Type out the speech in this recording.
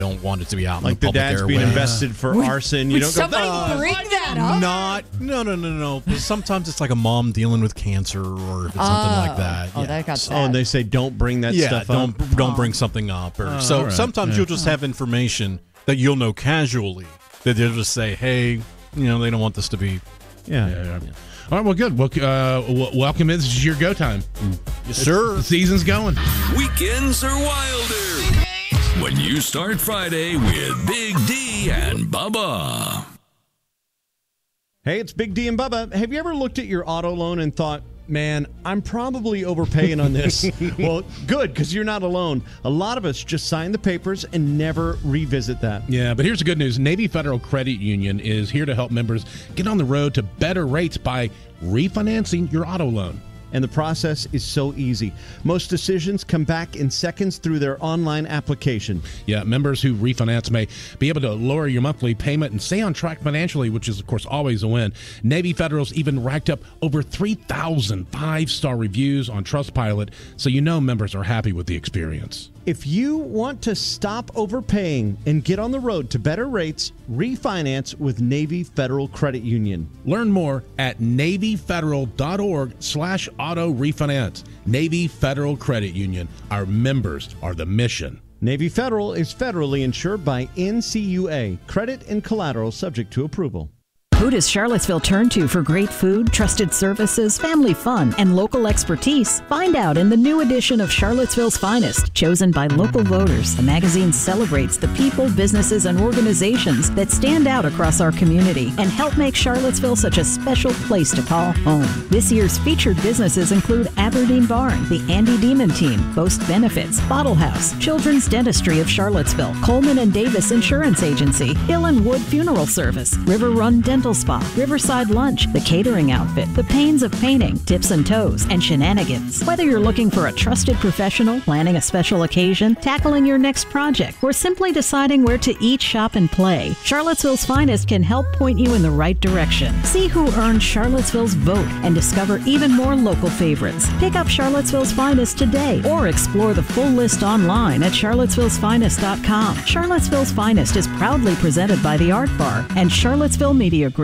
don't want it to be out like in the the dad's public being airways. invested for arson. You Would don't go, somebody bring that up? No. But sometimes it's like a mom dealing with cancer or something like that. Oh, that got sad. oh, and they say don't bring that stuff up. Don't bring something up. Or so right. sometimes you'll just have information that you'll know casually that they'll just say, hey, they don't want this to be. Yeah. All right, well, good. Welcome in. This is your go time. Yes, sir. The season's going. Weekends are wilder when you start Friday with Big D and Bubba. Hey, it's Big D and Bubba. Have you ever looked at your auto loan and thought, man, I'm probably overpaying on this? Well, good, because you're not alone. A lot of us just sign the papers and never revisit that. Yeah, but here's the good news. Navy Federal Credit Union is here to help members get on the road to better rates by refinancing your auto loan. And the process is so easy. Most decisions come back in seconds through their online application. Yeah, members who refinance may be able to lower your monthly payment and stay on track financially, which is, of course, always a win. Navy Federal's even racked up over 3,000 five-star reviews on Trustpilot, so members are happy with the experience. If you want to stop overpaying and get on the road to better rates, refinance with Navy Federal Credit Union. Learn more at NavyFederal.org/auto refinance. Navy Federal Credit Union. Our members are the mission. Navy Federal is federally insured by NCUA. Credit and collateral subject to approval. Who does Charlottesville turn to for great food, trusted services, family fun, and local expertise? Find out in the new edition of Charlottesville's Finest, chosen by local voters. The magazine celebrates the people, businesses, and organizations that stand out across our community and help make Charlottesville such a special place to call home. This year's featured businesses include Aberdeen Barn, the Andy Demon Team, Boast Benefits, Bottle House, Children's Dentistry of Charlottesville, Coleman and Davis Insurance Agency, Hill and Wood Funeral Service, River Run Dental Spa, Riverside Lunch, The Catering Outfit, The Pains of Painting, Tips and Toes, and Shenanigans. Whether you're looking for a trusted professional, planning a special occasion, tackling your next project, or simply deciding where to eat, shop, and play, Charlottesville's Finest can help point you in the right direction. See who earned Charlottesville's vote and discover even more local favorites. Pick up Charlottesville's Finest today or explore the full list online at charlottesvillesfinest.com. Charlottesville's Finest is proudly presented by the Art Bar and Charlottesville Media Group.